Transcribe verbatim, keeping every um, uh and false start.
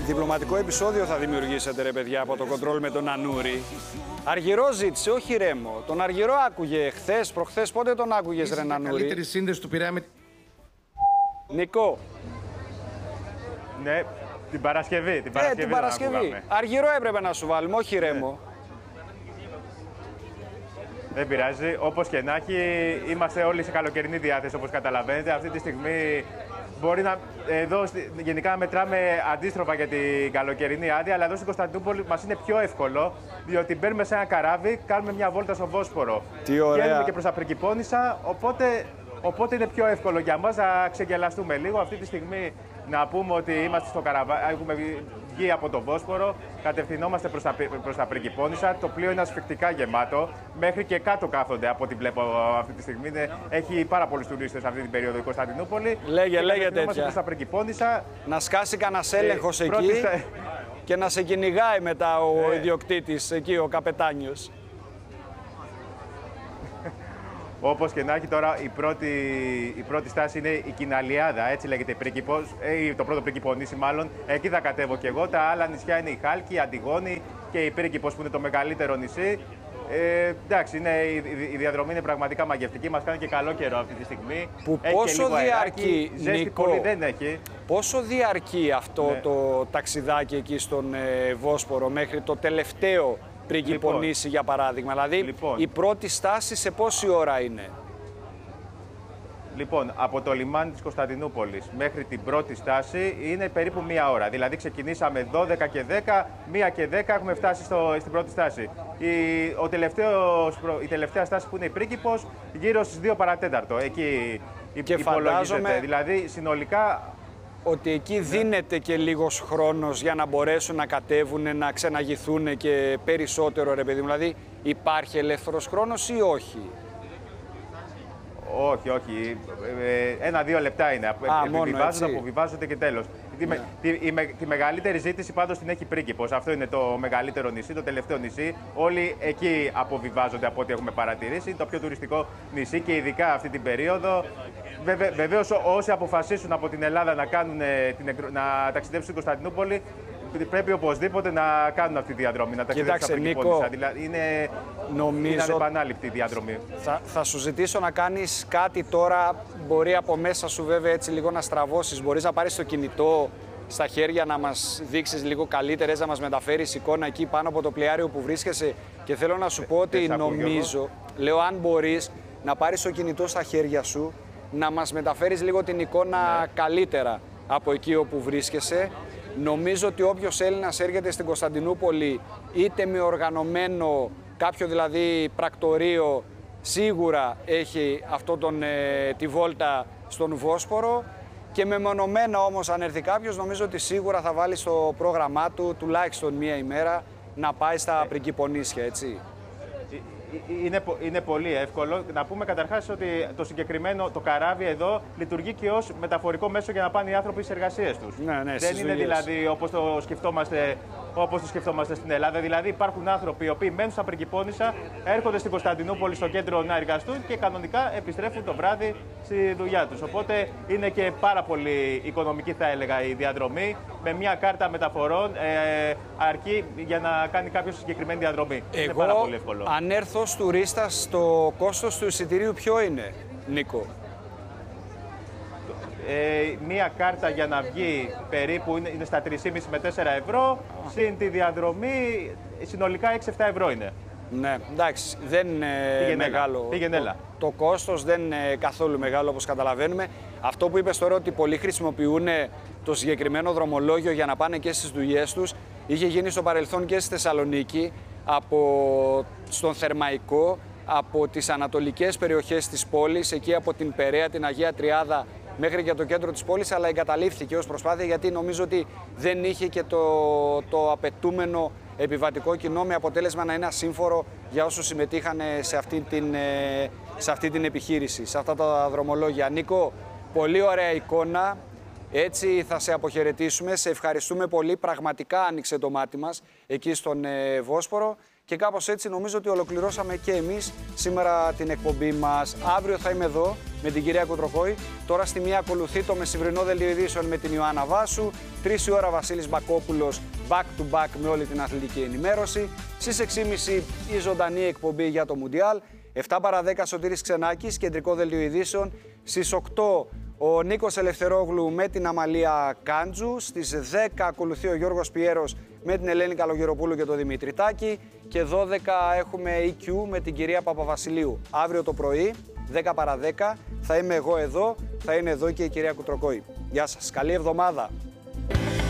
Διπλωματικό επεισόδιο θα δημιουργήσετε, ρε παιδιά, από το κοντρόλ με τον Ανούρη. Αργυρό ζήτησε, όχι Ρέμο. Τον Αργυρό άκουγε χθες, προχθές. Πότε τον άκουγες, ρε Ανούρη? Καλύτερη σύνδεση του Πειραιά με... Νικό. Ναι, την Παρασκευή. Την Παρασκευή, ε, την Παρασκευή. Αργυρό έπρεπε να σου βάλουμε, όχι Ρέμο. Δεν πειράζει. Όπως και να έχει, είμαστε όλοι σε καλοκαιρινή διάθεση, όπως καταλαβαίνετε. Αυτή τη στιγμή μπορεί να. Εδώ γενικά μετράμε αντίστροφα για την καλοκαιρινή άδεια, αλλά εδώ στην Κωνσταντινούπολη μας είναι πιο εύκολο, διότι μπαίνουμε σε ένα καράβι, κάνουμε μια βόλτα στο Βόσπορο. Τι ωραία. Βγαίνουμε και προς τα Πριγκιπώνισσα, οπότε, οπότε είναι πιο εύκολο για μας να ξεγελαστούμε λίγο. Αυτή τη στιγμή να πούμε ότι είμαστε στο καραβάκι, έχουμε βγει από τον Βόσπορο, κατευθυνόμαστε προς τα, προς τα Πριγκιπώνισσα. Το πλοίο είναι ασφυκτικά γεμάτο, μέχρι και κάτω κάθονται από ό,τι βλέπω αυτή τη στιγμή. Είναι, έχει πάρα πολλούς τουρίστες αυτή την περίοδο η Κωνσταντινούπολη. Λέγε, λέγε τέτοια. Προς τα Πριγκιπώνισσα. Να σκάσει κανένας έλεγχος ε, εκεί πρώτη... και να σε κυνηγάει μετά ο ε... ιδιοκτήτης εκεί, ο καπετάνιος. Όπως και να έχει τώρα, η πρώτη, η πρώτη στάση είναι η Κιναλιάδα, έτσι λέγεται η Πριγκιπός, ε, το πρώτο Πριγκιπονήσι μάλλον. Εκεί θα κατέβω κι εγώ. Τα άλλα νησιά είναι η Χάλκη, η Αντιγόνη και η Πρίγκιπος που είναι το μεγαλύτερο νησί. Ε, εντάξει, είναι, η, η διαδρομή είναι πραγματικά μαγευτική, μας κάνει και καλό καιρό αυτή τη στιγμή. Που έχει πόσο διαρκεί, ζέστη Νίκο, πολύ δεν έχει. Πόσο διαρκεί αυτό ναι. το ταξιδάκι εκεί στον ε, Βόσπορο μέχρι το τελευταίο Πριγκιπονήσι, λοιπόν, για παράδειγμα? Δηλαδή, λοιπόν, η πρώτη στάση σε πόση ώρα είναι? Λοιπόν, από το λιμάνι της Κωνσταντινούπολης μέχρι την πρώτη στάση είναι περίπου μία ώρα. Δηλαδή, ξεκινήσαμε δώδεκα και δέκα, μία και δέκα έχουμε φτάσει στο, στην πρώτη στάση. Η, ο τελευταίος, η τελευταία στάση που είναι η Πρίγκιπος, γύρω στις δύο παρατέταρτο. Εκεί και υπολογίζεται. Φαντάζομαι... Δηλαδή, συνολικά... ότι εκεί δίνεται και λίγος χρόνος για να μπορέσουν να κατέβουν, να ξεναγηθούν και περισσότερο, ρε παιδί μου. Δηλαδή, υπάρχει ελεύθερος χρόνος ή όχι? Όχι, όχι. Ένα-δύο λεπτά είναι. Επιβιβάζονται, αποβιβάζονται και τέλος. Ναι. Τη, η, τη μεγαλύτερη ζήτηση πάντως την έχει Πρίγκιπος. Αυτό είναι το μεγαλύτερο νησί, το τελευταίο νησί. Όλοι εκεί αποβιβάζονται από ό,τι έχουμε παρατηρήσει. Είναι το πιο τουριστικό νησί και ειδικά αυτή την περίοδο. Βεβαι, βεβαίως, όσοι αποφασίσουν από την Ελλάδα να, κάνουν, την, να ταξιδέψουν στην Κωνσταντινούπολη, πρέπει οπωσδήποτε να κάνουν αυτή τη διαδρομή. Να ταξιδέψουν στα Πριγκιπώνισσα. Δηλαδή, είναι, νομίζω, είναι ανεπανάληπτη η διαδρομή. Θα, θα σου ζητήσω να κάνεις κάτι τώρα. Μπορεί από μέσα σου, βέβαια, έτσι λίγο να στραβώσεις. Μπορείς να πάρεις το κινητό στα χέρια, να μας δείξεις λίγο καλύτερες, να μας μεταφέρεις εικόνα εκεί πάνω από το πλοιάριο που βρίσκεσαι. Και θέλω να σου πω ότι νομίζω, λέω, αν μπορείς να πάρεις το κινητό στα χέρια σου, να μας μεταφέρεις λίγο την εικόνα ναι. καλύτερα από εκεί όπου βρίσκεσαι. Νομίζω ότι όποιος Έλληνας έρχεται στην Κωνσταντινούπολη, είτε με οργανωμένο κάποιο δηλαδή πρακτορείο, σίγουρα έχει αυτό τον, ε, τη βόλτα στον Βόσπορο, και μεμονωμένα όμως αν έρθει κάποιος, νομίζω ότι σίγουρα θα βάλει στο πρόγραμμά του τουλάχιστον μία ημέρα να πάει στα Πριγκιπονήσια, έτσι. Είναι, είναι πολύ εύκολο. Να πούμε καταρχάς ότι το συγκεκριμένο το καράβι εδώ λειτουργεί και ως μεταφορικό μέσο για να πάνε οι άνθρωποι στις εργασίες τους. Ναι, ναι, δεν είναι δουλειές. Δηλαδή όπως το, σκεφτόμαστε, όπως το σκεφτόμαστε στην Ελλάδα. Δηλαδή υπάρχουν άνθρωποι οι οποίοι μένουν στα Πριγκιπώνισσα, έρχονται στην Κωνσταντινούπολη στο κέντρο να εργαστούν και κανονικά επιστρέφουν το βράδυ στη δουλειά τους. Οπότε είναι και πάρα πολύ οικονομική, θα έλεγα, η διαδρομή. Με μια κάρτα μεταφορών ε, αρκεί για να κάνει κάποιο συγκεκριμένη διαδρομή. Εγώ, είναι πάρα πολύ εύκολο. Αν έρθω ως τουρίστας, το κόστος του εισιτηρίου ποιο είναι, Νίκο? Ε, μία κάρτα για να βγει περίπου είναι, είναι στα τρία και μισό με τέσσερα ευρώ. Συν τη διαδρομή συνολικά έξι επτά ευρώ είναι. Ναι, εντάξει, δεν είναι μεγάλο. Το, το κόστος δεν είναι καθόλου μεγάλο, όπως καταλαβαίνουμε. Αυτό που είπες τώρα, ότι πολλοί χρησιμοποιούν το συγκεκριμένο δρομολόγιο για να πάνε και στις δουλειές τους, είχε γίνει στο παρελθόν και στη Θεσσαλονίκη, από στον Θερμαϊκό, από τις ανατολικές περιοχές της πόλης, εκεί από την Περαία, την Αγία Τριάδα, μέχρι και το κέντρο της πόλης, αλλά εγκαταλείφθηκε ως προσπάθεια γιατί νομίζω ότι δεν είχε και το, το απαιτούμενο επιβατικό κοινό, με αποτέλεσμα να είναι ασύμφορο για όσους συμμετείχαν σε αυτή την, σε αυτή την επιχείρηση, σε αυτά τα δρομολόγια. Νίκο, πολύ ωραία εικόνα. Έτσι θα σε αποχαιρετήσουμε. Σε ευχαριστούμε πολύ. Πραγματικά άνοιξε το μάτι μας εκεί στον ε, Βόσπορο. Και κάπως έτσι νομίζω ότι ολοκληρώσαμε και εμείς σήμερα την εκπομπή μας. Αύριο θα είμαι εδώ με την κυρία Κουτροκόη. Τώρα στη μία ακολουθεί το μεσημβρινό δελτίο ειδήσεων με την Ιωάννα Βάσου. Τρεις η ώρα Βασίλης Μπακόπουλος back to back με όλη την αθλητική ενημέρωση. Στις έξι και μισή η ζωντανή εκπομπή για το Μουντιάλ. επτά παρά δέκα Σωτήρης Ξενάκης, κεντρικό δελτίο ειδήσεων. Στις οκτώ ο Νίκος Ελευθερόγλου με την Αμαλία Κάντζου. Στις δέκα ακολουθεί ο Γιώργος Πιέρος με την Ελένη Καλογεροπούλου και τον Δημήτρη Τάκη. Και δώδεκα έχουμε ι κιου με την κυρία Παπαβασιλείου. Αύριο το πρωί, δέκα παρά δέκα, θα είμαι εγώ εδώ, θα είναι εδώ και η κυρία Κουτροκόη. Γεια σας, καλή εβδομάδα.